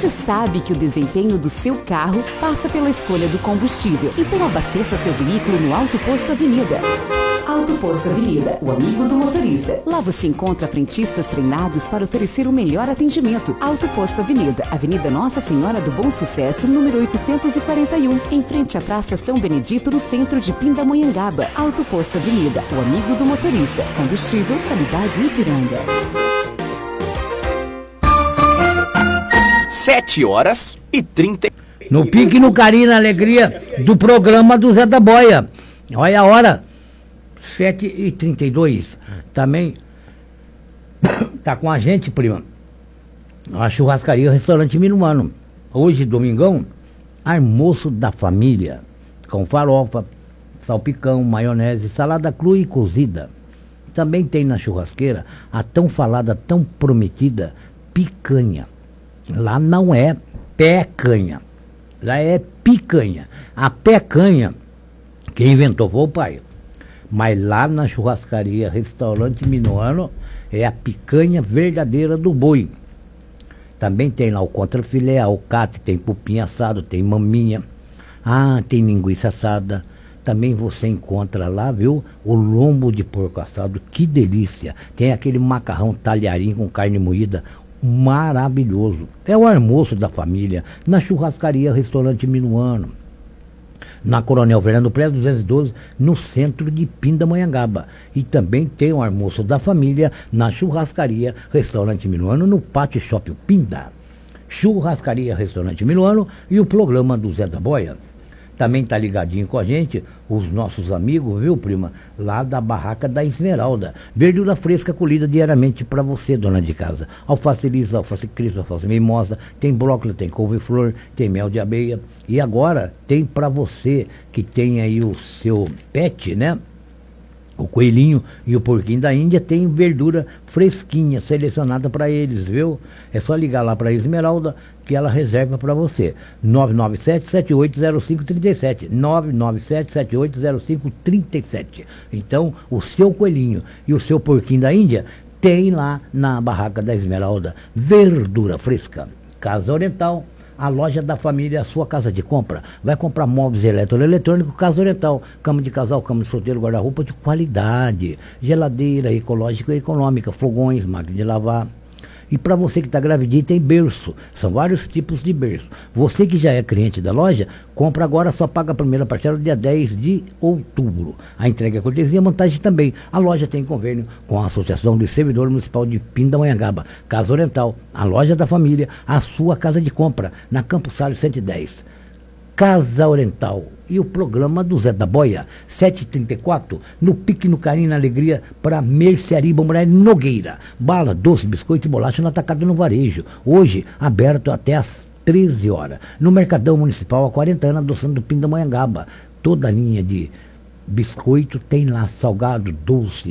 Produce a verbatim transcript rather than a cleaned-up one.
Você sabe que o desempenho do seu carro passa pela escolha do combustível. Então abasteça seu veículo no Auto Posto Avenida. Auto Posto Avenida, o amigo do motorista. Lá você encontra frentistas treinados para oferecer o melhor atendimento. Auto Posto Avenida, Avenida Nossa Senhora do Bom Sucesso, número oitocentos e quarenta e um, em frente à Praça São Benedito, no centro de Pindamonhangaba. Auto Posto Avenida, o amigo do motorista. Combustível, qualidade Ipiranga. Sete horas e trinta. No pique, no carinho, na alegria do programa do Zé da Boia. Olha a hora. sete e trinta e dois. Também tá com a gente, prima, a churrascaria Restaurante Minuano. Hoje, domingão, almoço da família, com farofa, salpicão, maionese, salada crua e cozida. Também tem na churrasqueira a tão falada, tão prometida picanha. Lá não é pé-canha, lá é picanha. A pé-canha, quem inventou foi o pai. Mas lá na churrascaria Restaurante Minuano é a picanha verdadeira do boi. Também tem lá o contrafilé, alcate, tem cupim assado, tem maminha. Ah, tem linguiça assada. Também você encontra lá, viu, o lombo de porco assado, que delícia. Tem aquele macarrão talharim com carne moída, maravilhoso. É o almoço da família na churrascaria Restaurante Minuano, na Coronel Fernando Pré duzentos e doze, no centro de Pindamonhangaba. E também tem o almoço da família na churrascaria Restaurante Minuano, no Pátio Shopping Pinda. Churrascaria Restaurante Minuano e o programa do Zé da Boia. Também tá ligadinho com a gente os nossos amigos, viu, prima? Lá da Barraca da Esmeralda. Verdura fresca colhida diariamente para você, dona de casa. Alface lisa, alface crispa, alface mimosa, tem brócolis, tem couve-flor, tem mel de abelha. E agora tem para você que tem aí o seu pet, né? O coelhinho e o porquinho da Índia tem verdura fresquinha, selecionada para eles, viu? É só ligar lá para a Esmeralda que ela reserva para você. nove nove sete, sete oito zero cinco, três sete. nove nove sete, sete oito zero cinco, três sete. Então, o seu coelhinho e o seu porquinho da Índia tem lá na Barraca da Esmeralda verdura fresca. Casa Oriental, a loja da família, a sua casa de compra. Vai comprar móveis eletroeletrônicos, Casa Oriental. Cama de casal, cama de solteiro, guarda-roupa de qualidade. Geladeira ecológica e econômica, fogões, máquina de lavar. E para você que está gravidinho, tem berço. São vários tipos de berço. Você que já é cliente da loja, compra agora, só paga a primeira parcela no dia dez de outubro. A entrega é cortesia, montagem também. A loja tem convênio com a Associação dos Servidores Municipal de Pindamonhangaba. Casa Oriental, a loja da família, a sua casa de compra, na Campos Salles cento e dez. Casa Oriental e o programa do Zé da Boia, sete e trinta e quatro, no pique, no carinho, na alegria, para Mercearia Bombré Nogueira. Bala, doce, biscoito e bolacha no atacado e no varejo. Hoje, aberto até às treze horas. No Mercadão Municipal, há quarenta anos, adoçando do Pindamonhangaba. Toda a linha de biscoito tem lá, salgado, doce,